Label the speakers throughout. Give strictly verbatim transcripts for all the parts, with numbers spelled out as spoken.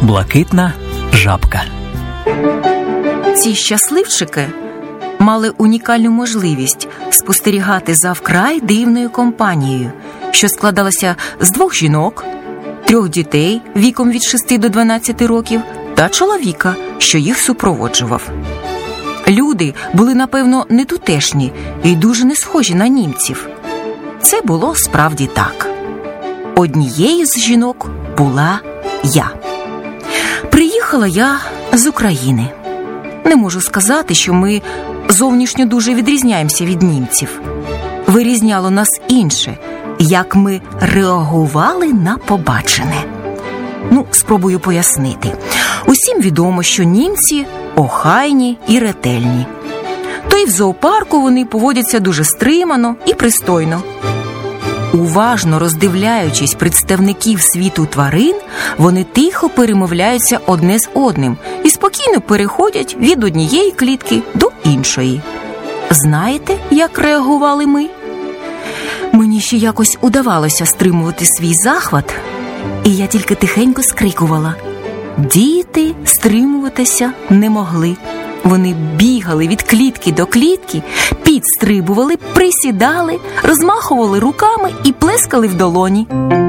Speaker 1: Блакитна жабка.
Speaker 2: Ці щасливчики мали унікальну можливість спостерігати за вкрай дивною компанією, що складалася з двох жінок, трьох дітей віком від шести до дванадцяти років та чоловіка, що їх супроводжував. Люди були, напевно, не тутешні і дуже не схожі на німців. Це було справді так. Однією з жінок була я. Приїхала я з України. Не можу сказати, що ми зовнішньо дуже відрізняємося від німців. Вирізняло нас інше, як ми реагували на побачене. Ну, спробую пояснити. Усім відомо, що німці охайні і ретельні. То й в зоопарку вони поводяться дуже стримано і пристойно. Уважно роздивляючись представників світу тварин, вони тихо перемовляються одне з одним і спокійно переходять від однієї клітки до іншої. Знаєте, як реагували ми? Мені ще якось удавалося стримувати свій захват, і я тільки тихенько скрикувала. Діти стримуватися не могли. Вони бігали від клітки до клітки, підстрибували, присідали, розмахували руками і плескали в долоні.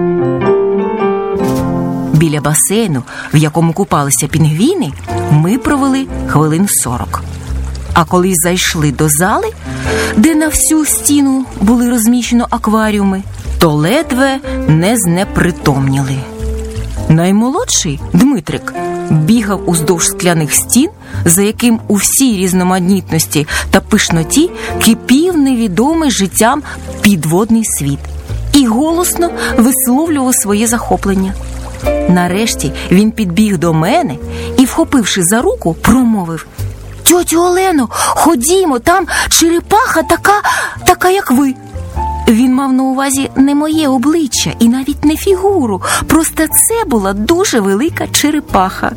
Speaker 2: Біля басейну, в якому купалися пінгвіни, ми провели хвилин сорок. А коли зайшли до зали, де на всю стіну були розміщено акваріуми, то ледве не знепритомніли. Наймолодший, Дмитрик, бігав уздовж скляних стін, за яким у всій різноманітності та пишноті кипів невідомий життям підводний світ і голосно висловлював своє захоплення. Нарешті він підбіг до мене і, вхопивши за руку, промовив: «Тьотю Олено, ходімо, там черепаха така, така, як ви». Він мав на увазі не моє обличчя і навіть не фігуру, просто це була дуже велика черепаха.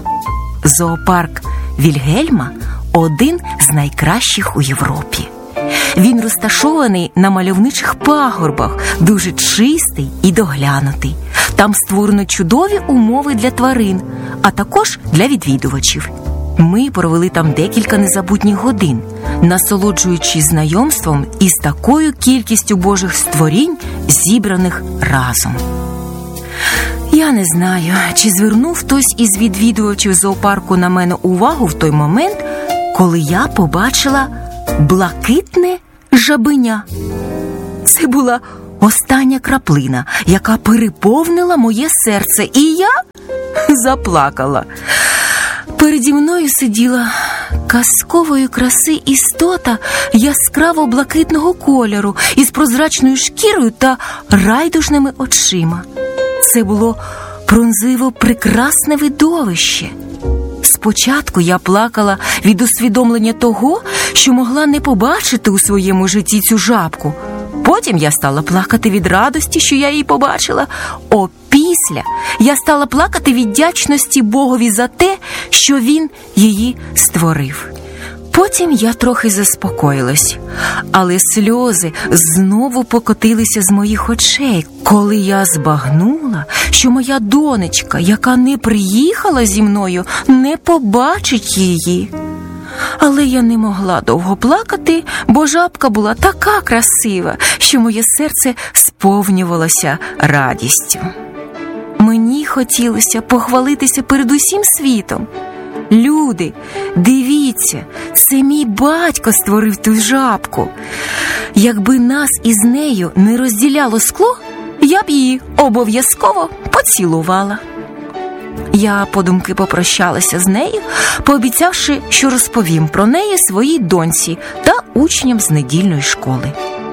Speaker 2: Зоопарк Вільгельма – один з найкращих у Європі. Він розташований на мальовничих пагорбах, дуже чистий і доглянутий. Там створено чудові умови для тварин, а також для відвідувачів. Ми провели там декілька незабутніх годин, насолоджуючись знайомством із такою кількістю божих створінь, зібраних разом. Я не знаю, чи звернув хтось із відвідувачів зоопарку на мене увагу в той момент, коли я побачила блакитне жабеня. Це була остання краплина, яка переповнила моє серце, і я заплакала. Переді мною сиділа казкової краси істота яскраво-блакитного кольору із прозрачною шкірою та райдужними очима. Це було пронзиво прекрасне видовище. Спочатку я плакала від усвідомлення того, що могла не побачити у своєму житті цю жабку. Потім я стала плакати від радості, що я її побачила. Опісля я стала плакати від вдячності Богові за те, що Він її створив. Потім я трохи заспокоїлась, але сльози знову покотилися з моїх очей, коли я збагнула, що моя донечка, яка не приїхала зі мною, не побачить її. Але я не могла довго плакати, бо жабка була така красива, що моє серце сповнювалося радістю. Мені хотілося похвалитися перед усім світом. Люди, дивіться, це мій батько створив ту жабку. Якби нас із нею не розділяло скло, я б її обов'язково поцілувала. Я подумки попрощалася з нею, пообіцявши, що розповім про неї своїй доньці та учням з недільної школи.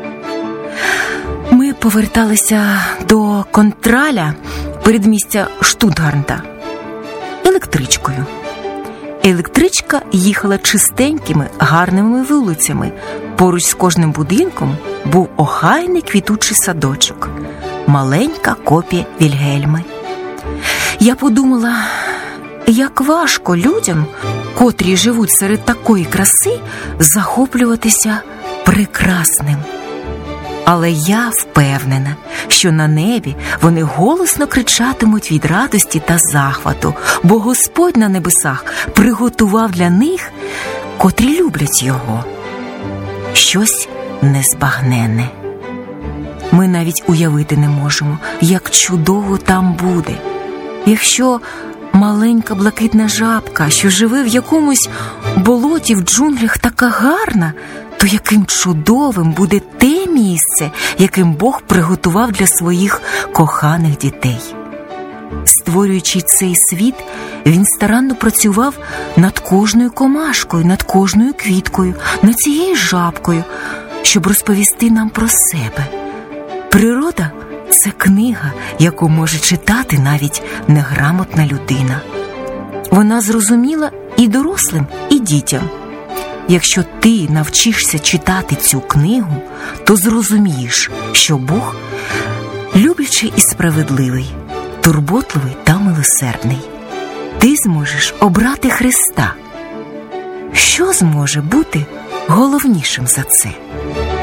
Speaker 2: Ми поверталися до Контраля, передмістя Штутгарта, електричкою. Електричка їхала чистенькими, гарними вулицями. Поруч з кожним будинком був охайний квітучий садочок, маленька копія Вільгельми. Я подумала, як важко людям, котрі живуть серед такої краси, захоплюватися прекрасним. Але я впевнена, що на небі вони голосно кричатимуть від радості та захвату, бо Господь на небесах приготував для них, котрі люблять Його, щось незбагненне. Ми навіть уявити не можемо, як чудово там буде. Якщо маленька блакитна жабка, що живе в якомусь болоті в джунглях, така гарна, то яким чудовим буде те місце, яким Бог приготував для своїх коханих дітей. Створюючи цей світ, він старанно працював над кожною комашкою, над кожною квіткою, над цією жабкою, щоб розповісти нам про себе. Природа – це книга, яку може читати навіть неграмотна людина. Вона зрозуміла і дорослим, і дітям. Якщо ти навчишся читати цю книгу, то зрозумієш, що Бог люблячий і справедливий, турботливий та милосердний. Ти зможеш обрати Христа. Що зможе бути головнішим за це?